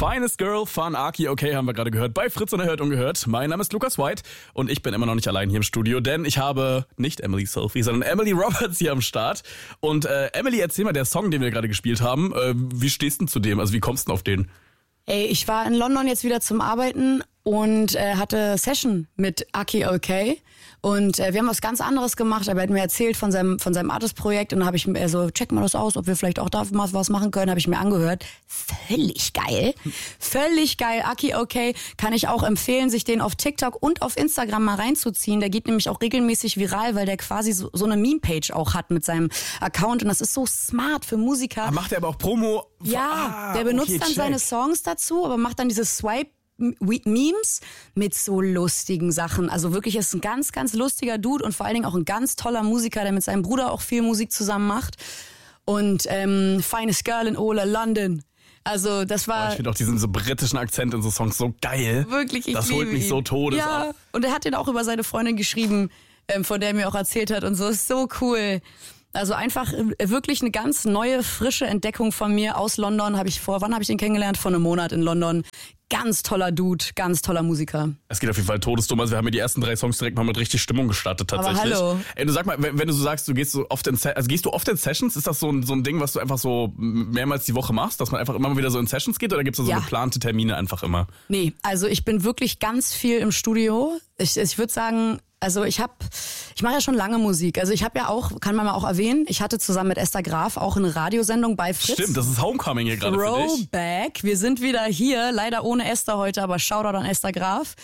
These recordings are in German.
Finest Girl von Aki OK haben wir gerade gehört bei Fritz und Erhört Ungehört. Mein Name ist Lukas White und ich bin immer noch nicht allein hier im Studio, denn ich habe nicht Emily Selfie, sondern Emily Roberts hier am Start. Und Emily, erzähl mal, der Song, den wir gerade gespielt haben, wie stehst du zu dem? Also wie kommst du denn auf den? Ey, ich war in London jetzt wieder zum Arbeiten und hatte Session mit Aki OK. Und wir haben was ganz anderes gemacht, aber er hat mir erzählt von seinem Artist-Projekt und dann habe ich mir so, check mal das aus, ob wir vielleicht auch da was machen können, habe ich mir angehört. Völlig geil. Völlig geil. Aki OK kann ich auch empfehlen, sich den auf TikTok und auf Instagram mal reinzuziehen. Der geht nämlich auch regelmäßig viral, weil der quasi so eine Meme-Page auch hat mit seinem Account und das ist so smart für Musiker. Macht er aber auch Promo? Ja, der benutzt dann seine Songs dazu, aber macht dann dieses Swipe-Memes mit so lustigen Sachen. Also wirklich ist ein ganz, ganz lustiger Dude und vor allen Dingen auch ein ganz toller Musiker, der mit seinem Bruder auch viel Musik zusammen macht. Und Finest Girl in Ola London. Also das war... Ich finde auch diesen so britischen Akzent in so Songs so geil. Wirklich, ich das liebe holt mich ihn. so todes ja, ab. Und er hat den auch über seine Freundin geschrieben, von der er mir auch erzählt hat und so. Ist so cool. Also einfach wirklich eine ganz neue, frische Entdeckung von mir aus London. Wann habe ich den kennengelernt? Vor einem Monat in London. Ganz toller Dude, ganz toller Musiker. Es geht auf jeden Fall todesdumm. Also wir haben ja die ersten 3 Songs direkt mal mit richtig Stimmung gestartet tatsächlich. Aber hallo. Ey, du sag mal, wenn du so sagst, du gehst so oft gehst du oft in Sessions? Ist das so ein Ding, was du einfach so mehrmals die Woche machst, dass man einfach immer mal wieder so in Sessions geht oder gibt es da so geplante Termine einfach immer? Nee, also ich bin wirklich ganz viel im Studio. Ich würde sagen, also ich mache ja schon lange Musik. Also ich habe ja auch, kann man mal auch erwähnen, ich hatte zusammen mit Esther Graf auch eine Radiosendung bei Fritz. Stimmt, das ist Homecoming hier gerade für dich. Throwback. Wir sind wieder hier, leider ohne Esther heute, aber Shoutout an Esther Graf.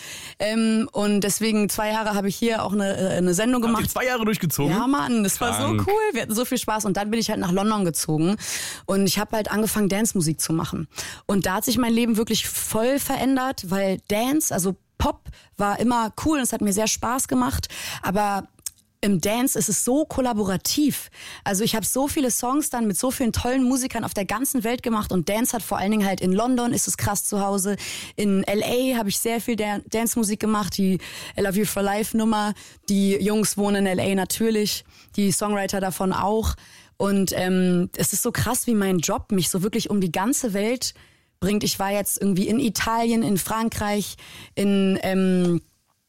Und deswegen 2 Jahre habe ich hier auch eine Sendung gemacht. Habt ihr 2 Jahre durchgezogen? Ja, Mann, das war so cool. Wir hatten so viel Spaß und dann bin ich halt nach London gezogen und ich habe halt angefangen, Dance-Musik zu machen. Und da hat sich mein Leben wirklich voll verändert, weil Dance, also Pop war immer cool und es hat mir sehr Spaß gemacht, aber im Dance ist es so kollaborativ. Also ich habe so viele Songs dann mit so vielen tollen Musikern auf der ganzen Welt gemacht und Dance hat vor allen Dingen halt in London ist es krass zu Hause. In L.A. habe ich sehr viel Dance-Musik gemacht, die I Love You for Life Nummer. Die Jungs wohnen in L.A. natürlich, die Songwriter davon auch. Und es ist so krass, wie mein Job mich so wirklich um die ganze Welt bringt. Ich war jetzt irgendwie in Italien, in Frankreich, in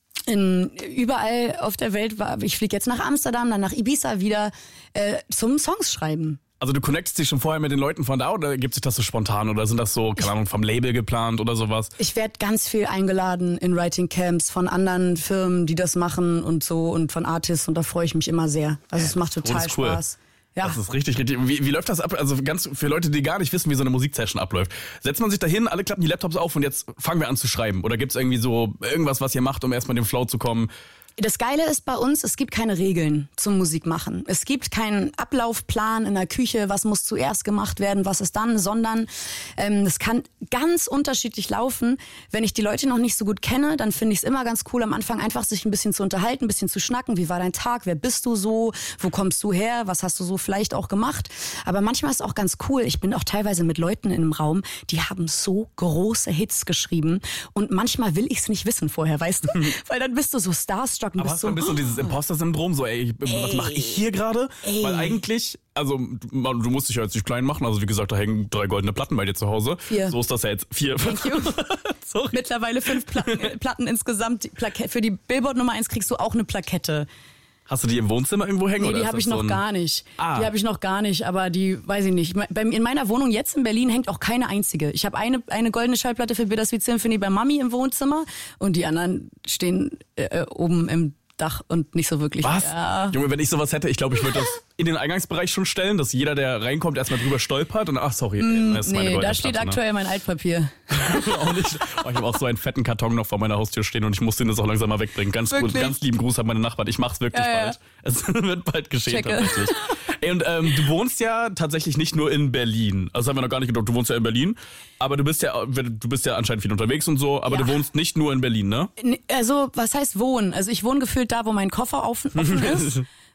überall auf der Welt. Ich fliege jetzt nach Amsterdam, dann nach Ibiza wieder zum Songs schreiben. Also du connectest dich schon vorher mit den Leuten von da oder gibt sich das so spontan oder sind das so, keine Ahnung, vom Label geplant oder sowas? Ich werde ganz viel eingeladen in Writing Camps von anderen Firmen, die das machen und so und von Artists und da freue ich mich immer sehr. Also es macht total Spaß. Ja. Das ist richtig. Wie läuft das ab? Also ganz für Leute, die gar nicht wissen, wie so eine Musiksession abläuft. Setzt man sich da hin, alle klappen die Laptops auf und jetzt fangen wir an zu schreiben? Oder gibt's irgendwie so irgendwas, was ihr macht, um erstmal in den Flow zu kommen? Das Geile ist bei uns, es gibt keine Regeln zum Musikmachen. Es gibt keinen Ablaufplan in der Küche, was muss zuerst gemacht werden, was ist dann, sondern es kann ganz unterschiedlich laufen. Wenn ich die Leute noch nicht so gut kenne, dann finde ich es immer ganz cool, am Anfang einfach sich ein bisschen zu unterhalten, ein bisschen zu schnacken. Wie war dein Tag? Wer bist du so? Wo kommst du her? Was hast du so vielleicht auch gemacht? Aber manchmal ist es auch ganz cool. Ich bin auch teilweise mit Leuten in einem Raum, die haben so große Hits geschrieben und manchmal will ich es nicht wissen vorher, weißt du? Weil dann bist du so starstruck. Aber hast du ein bisschen dieses Imposter-Syndrom, so was mache ich hier gerade? Weil eigentlich, also du musst dich ja jetzt nicht klein machen, also wie gesagt, da hängen 3 goldene Platten bei dir zu Hause. 4. So ist das ja jetzt 4. Thank you. Sorry. Mittlerweile 5 Platten insgesamt. Für die Billboard Nummer 1 kriegst du auch eine Plakette. Hast du die im Wohnzimmer irgendwo hängen? Nee, oder die habe ich noch gar nicht. Die habe ich noch gar nicht, aber die, weiß ich nicht. In meiner Wohnung jetzt in Berlin hängt auch keine einzige. Ich habe eine goldene Schallplatte für Bittersweet Symphony bei Mami im Wohnzimmer und die anderen stehen oben im Dach und nicht so wirklich. Was? Ja. Junge, wenn ich sowas hätte, ich glaube, ich würde das in den Eingangsbereich schon stellen, dass jeder, der reinkommt, erstmal drüber stolpert und das ist meine goldene da steht Platte, aktuell mein Altpapier. auch nicht. Oh, ich habe auch so einen fetten Karton noch vor meiner Haustür stehen und ich muss den das auch langsam mal wegbringen. Ganz lieben Gruß an meine Nachbarn. Ich mach's wirklich bald. Es wird bald geschehen tatsächlich. Ey, und du wohnst ja tatsächlich nicht nur in Berlin. Also haben wir noch gar nicht gedacht, du wohnst ja in Berlin. Aber du bist ja anscheinend viel unterwegs und so. Aber du wohnst nicht nur in Berlin, ne? Also, was heißt wohnen? Also ich wohne gefühlt da, wo mein Koffer offen ist.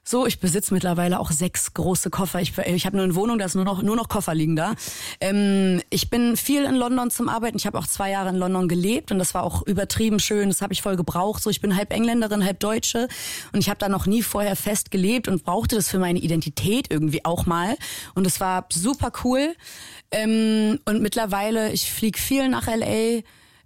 So, ich besitze mittlerweile auch 6 große Koffer. Ich habe nur eine Wohnung, da ist nur noch Koffer liegen da. Ich bin viel in London zum Arbeiten. Ich habe auch 2 Jahre in London gelebt und das war auch übertrieben schön. Das habe ich voll gebraucht. So, ich bin halb Engländerin, halb Deutsche und ich habe da noch nie vorher fest gelebt und brauchte das für meine Identität irgendwie auch mal. Und es war super cool. Und mittlerweile, ich fliege viel nach L.A.,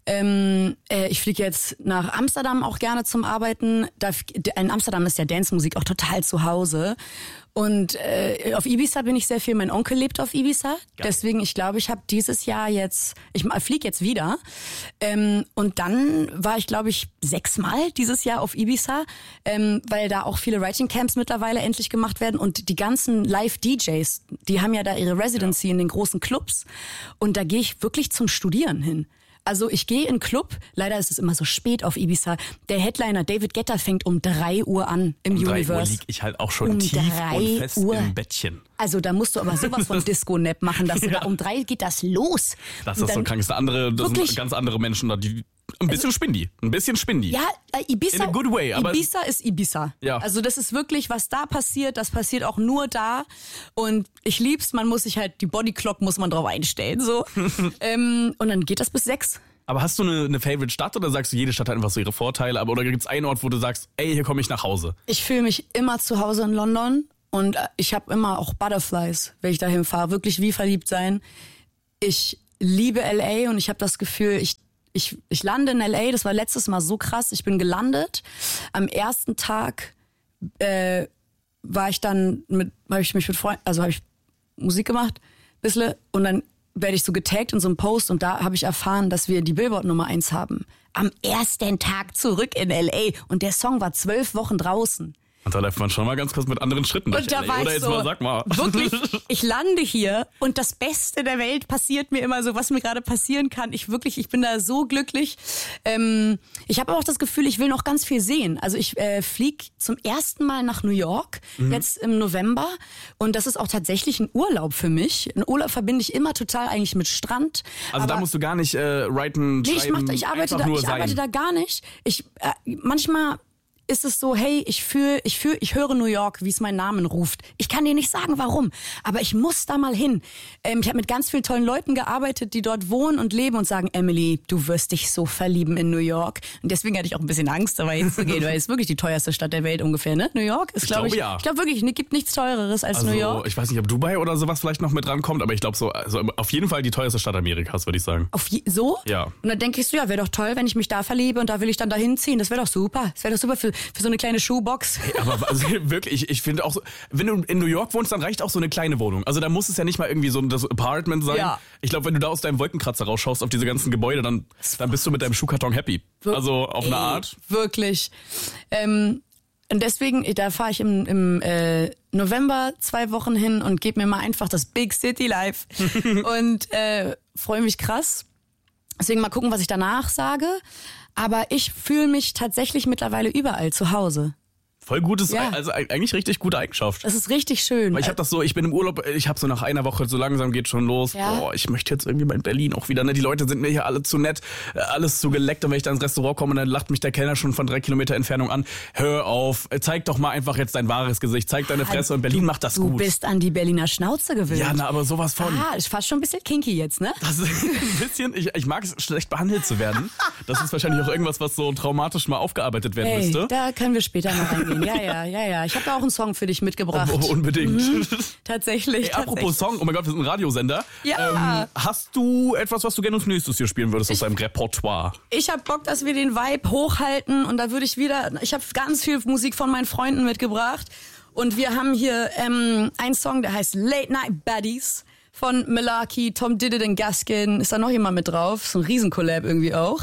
ich fliege jetzt nach Amsterdam auch gerne zum Arbeiten. In Amsterdam ist ja Dance-Musik auch total zu Hause. Und auf Ibiza bin ich sehr viel. Mein Onkel lebt auf Ibiza. Geil. Deswegen, ich glaube, ich habe dieses Jahr ich fliege jetzt wieder. Und dann war ich, glaube ich, 6-mal dieses Jahr auf Ibiza, weil da auch viele Writing Camps mittlerweile endlich gemacht werden. Und die ganzen Live-DJs, die haben ja da ihre Residency in den großen Clubs. Und da gehe ich wirklich zum Studieren hin. Also ich gehe in einen Club, leider ist es immer so spät auf Ibiza, der Headliner David Guetta fängt um 3 Uhr an im Universe. Um 3 Uhr liege ich halt auch schon tief und fest im Bettchen. Also da musst du aber sowas von Disco-Nap machen, dass du da um 3 geht das los. Das ist so krank, das sind ganz andere Menschen da, die ein bisschen spindy. Ja, Ibiza, in a good way, aber Ibiza ist Ibiza. Ja. Also das ist wirklich, was da passiert, das passiert auch nur da. Und ich lieb's, man muss sich halt, die Bodyclock muss man drauf einstellen. So. Und dann geht das bis 6. Aber hast du eine Favorite-Stadt oder sagst du, jede Stadt hat einfach so ihre Vorteile? Oder gibt es einen Ort, wo du sagst, ey, hier komme ich nach Hause? Ich fühle mich immer zu Hause in London und ich habe immer auch Butterflies, wenn ich dahin fahre. Wirklich wie verliebt sein. Ich liebe L.A. und ich habe das Gefühl, ich lande in L.A., das war letztes Mal so krass. Ich bin gelandet. Am ersten Tag war ich dann habe ich Musik gemacht, bisschen, und dann werde ich so getaggt in so einem Post und da habe ich erfahren, dass wir die Billboard Nummer 1 haben. Am ersten Tag zurück in L.A. und der Song war 12 Wochen draußen. Und da läuft man schon mal ganz kurz mit anderen Schritten durch LA. Oder jetzt mal, sag mal. Wirklich, ich lande hier und das Beste der Welt passiert mir immer so, was mir gerade passieren kann. Ich bin da so glücklich. Ich habe auch das Gefühl, ich will noch ganz viel sehen. Also ich fliege zum ersten Mal nach New York, jetzt im November. Und das ist auch tatsächlich ein Urlaub für mich. Ein Urlaub verbinde ich immer total eigentlich mit Strand. Also da musst du gar nicht writen, schreiben, ich arbeite da gar nicht. Manchmal ist es so, hey, ich höre New York, wie es meinen Namen ruft. Ich kann dir nicht sagen, warum, aber ich muss da mal hin. Ich habe mit ganz vielen tollen Leuten gearbeitet, die dort wohnen und leben und sagen, Emily, du wirst dich so verlieben in New York. Und deswegen hatte ich auch ein bisschen Angst, dabei hinzugehen, weil es ist wirklich die teuerste Stadt der Welt ungefähr, ne? New York ist, glaube ich. Ja. Ich glaube wirklich, es gibt nichts Teureres als New York. Ich weiß nicht, ob Dubai oder sowas vielleicht noch mit rankommt, aber ich glaube so, also auf jeden Fall die teuerste Stadt Amerikas, würde ich sagen. So? Ja. Und dann denke ich so, ja, wäre doch toll, wenn ich mich da verliebe und da will ich dann dahin ziehen. Das wäre doch super. Das wäre doch super für so eine kleine Schuhbox. Hey, aber also wirklich, ich finde auch so, wenn du in New York wohnst, dann reicht auch so eine kleine Wohnung. Also da muss es ja nicht mal irgendwie so das Apartment sein. Ja. Ich glaube, wenn du da aus deinem Wolkenkratzer rausschaust auf diese ganzen Gebäude, dann bist du mit deinem Schuhkarton happy. Also auf eine Art. Wirklich. Und deswegen, da fahre ich im November 2 Wochen hin und gebe mir mal einfach das Big City Life und freue mich krass. Deswegen mal gucken, was ich danach sage. Aber ich fühle mich tatsächlich mittlerweile überall zu Hause. Voll gutes, also eigentlich richtig gute Eigenschaft. Das ist richtig schön. Weil ich habe das so, ich bin im Urlaub, ich habe so nach einer Woche, so langsam geht schon los. Ja. Boah, ich möchte jetzt irgendwie mal in Berlin auch wieder, ne? Die Leute sind mir hier alle zu nett, alles zu geleckt. Und wenn ich da ins Restaurant komme, dann lacht mich der Kellner schon von 3 Kilometer Entfernung an. Hör auf, zeig doch mal einfach jetzt dein wahres Gesicht, zeig deine Fresse und Berlin macht das gut. Du bist an die Berliner Schnauze gewöhnt. Ja, aber sowas von. Ist fast schon ein bisschen kinky jetzt, ne? Das ist ein bisschen, ich mag es, schlecht behandelt zu werden. Das ist wahrscheinlich auch irgendwas, was so traumatisch mal aufgearbeitet werden müsste. Da können wir später mal reingehen. Ja. Ich habe da auch einen Song für dich mitgebracht. Oh, unbedingt. Tatsächlich. Apropos Song, oh mein Gott, wir sind ein Radiosender. Ja. Hast du etwas, was du gerne als nächstes hier spielen würdest aus deinem Repertoire? Ich habe Bock, dass wir den Vibe hochhalten und da ich habe ganz viel Musik von meinen Freunden mitgebracht und wir haben hier einen Song, der heißt Late Night Baddies von Malarkey, Tom Didit und Gaskin. Ist da noch jemand mit drauf? So ein Riesencollab irgendwie auch.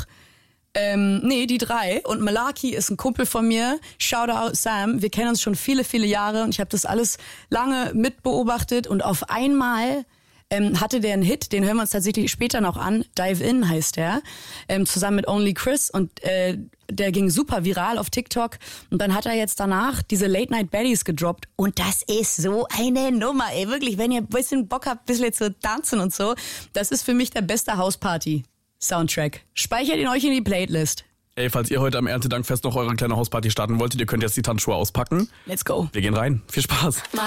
Die 3. Und Malarkey ist ein Kumpel von mir. Shoutout Sam. Wir kennen uns schon viele, viele Jahre und ich habe das alles lange mitbeobachtet und auf einmal hatte der einen Hit, den hören wir uns tatsächlich später noch an. Dive In heißt der. Zusammen mit Only Chris und der ging super viral auf TikTok und dann hat er jetzt danach diese Late Night Baddies gedroppt und das ist so eine Nummer, ey, wirklich, wenn ihr ein bisschen Bock habt, ein bisschen zu tanzen und so, das ist für mich der beste Hausparty Soundtrack. Speichert ihn euch in die Playlist. Ey, falls ihr heute am Erntedankfest noch eure kleine Hausparty starten wolltet, ihr könnt jetzt die Tanzschuhe auspacken. Let's go. Wir gehen rein. Viel Spaß.